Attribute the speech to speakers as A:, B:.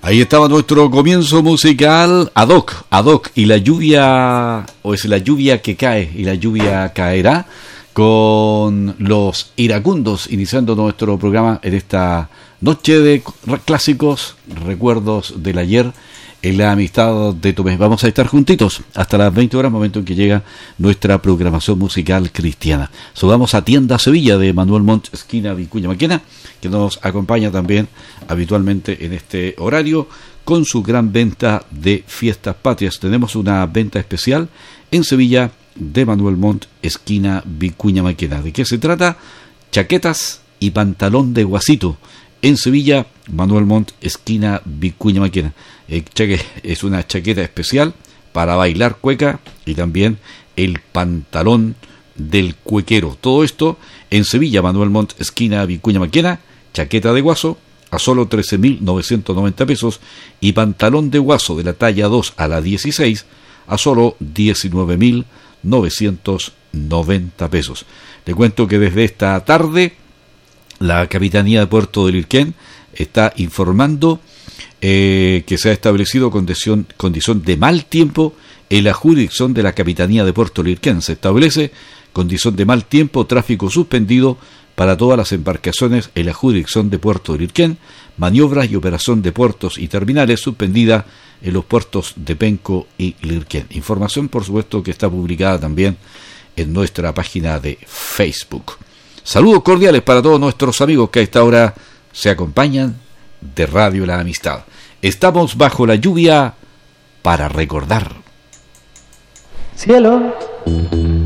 A: Ahí estaba nuestro comienzo musical ad hoc, y la lluvia, o es la lluvia que cae, y la lluvia caerá, con los iracundos, iniciando nuestro programa en esta noche de clásicos, recuerdos del ayer, en la amistad de tu mes. Vamos a estar juntitos hasta las 20 horas, momento en que llega nuestra programación musical cristiana. Saludamos a Tienda Sevilla de Manuel Montt, esquina Vicuña Maquena, que nos acompaña también habitualmente en este horario con su gran venta de fiestas patrias. Tenemos una venta especial en Sevilla de Manuel Montt, esquina Vicuña Maquena. ¿De qué se trata? Chaquetas y pantalón de guasito. En Sevilla, Manuel Montt, esquina Vicuña Maquena. Es una chaqueta especial para bailar cueca y también el pantalón del cuequero. Todo esto en Sevilla, Manuel Montt, esquina Vicuña Maquena. Chaqueta de guaso a solo 13.990 pesos y pantalón de guaso de la talla 2 a la 16 a solo 19.990 pesos. Le cuento que desde esta tarde la Capitanía de Puerto de Lirquén está informando que se ha establecido condición de mal tiempo en la jurisdicción de la Capitanía de Puerto Lirquén. Se establece condición de mal tiempo, tráfico suspendido para todas las embarcaciones en la jurisdicción de Puerto Lirquén, maniobras y operación de puertos y terminales suspendida en los puertos de Penco y Lirquén. Información, por supuesto, que está publicada también en nuestra página de Facebook. Saludos cordiales para todos nuestros amigos que a esta hora se acompañan de Radio La Amistad. Estamos bajo la lluvia para recordar.
B: Cielo.